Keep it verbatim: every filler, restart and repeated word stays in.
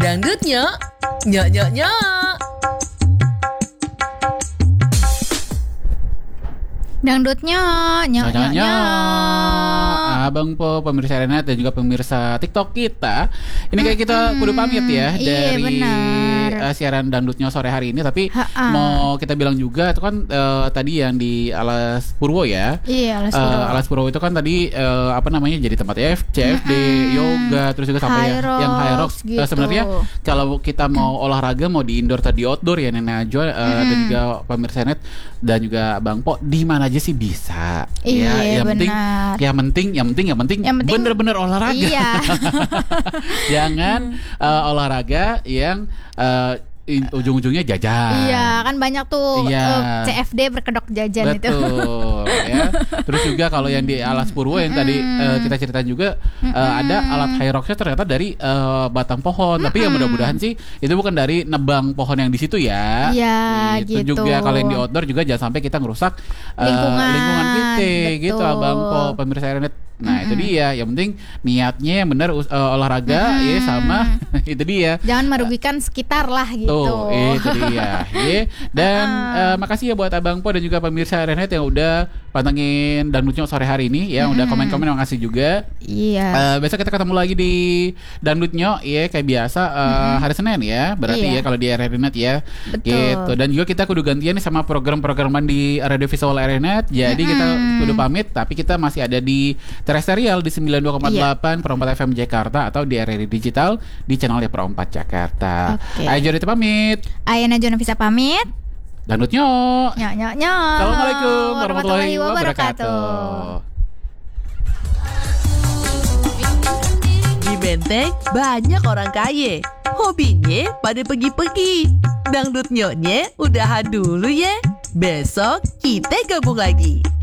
Dangdutnya, nyok nyok nyok. Dangdutnya, nyok nyok nyok. Abang Po, pemirsa Renet dan juga pemirsa TikTok kita. Ini kayak kita Mm-mm. kudu pamit ya Iya, dari benar. uh, siaran Dangdutnya sore hari ini. Tapi Ha-ha. mau kita bilang juga itu kan uh, tadi yang di Alas Purwo ya. Iya, Alas Uh, Purwo. Alas Purwo itu kan tadi uh, apa namanya jadi tempat F C F D, Mm-mm. yoga, terus juga sampai High yang, yang high rocks. rocks Uh, gitu. sebenarnya kalau kita mau olahraga mau di indoor atau di outdoor ya Nenek Najwa uh, dan Mm-mm. juga pemirsa Net dan juga Bang Po di mana aja sih bisa. Iya, ya, yang penting benar. yang penting yang penting yang penting, Yang penting- bener-bener olahraga. Iya. Jangan uh, olahraga yang uh, in- ujung-ujungnya jajan. Iya, kan banyak tuh Iya. uh, C F D berkedok jajan itu. Betul ya. Terus juga kalau yang di Alas Purwo yang tadi uh, kita ceritain juga uh, ada alat high rocksnya ternyata dari uh, batang pohon. Tapi ya mudah-mudahan sih itu bukan dari nebang pohon yang di situ ya. Iya, Itu gitu. juga kalau yang di outdoor juga jangan sampai kita ngerusak uh, Lingkungan, lingkungan kita gitu betul. Abang Po, pemirsa Renet. Nah itu dia, yang penting niatnya yang benar uh, olahraga ya sama itu dia. Jangan merugikan sekitar lah gitu. Tuh, itu dia. Ye. Dan uh, makasih ya buat Abang Po dan juga pemirsa Renet yang udah pantengin Dangdutnya sore hari ini ya, udah komen-komen, makasih juga. Iya. Uh, besok kita ketemu lagi di Dangdutnya ya kayak biasa uh, hari Senin ya. Berarti Iya. ya kalau di Renet ya. Betul. Gitu. Dan juga kita kudu gantian nih sama program-programan di radio visual Renet. Jadi kita kudu pamit tapi kita masih ada di terestrial di sembilan puluh dua koma delapan Pro empat F M Jakarta atau di R R I Digital di channelnya Pro empat Jakarta. Oke. Ayo Jorita pamit. Ayana Jona bisa pamit. Dangdutnya. Nyok nyok nyok. Assalamualaikum warahmatullahi wabarakatuh. Di Menteng banyak orang kaya. Hobinya pada pergi-pergi. Dangdut nyoknya udahan dulu ya. Besok kita gabung lagi.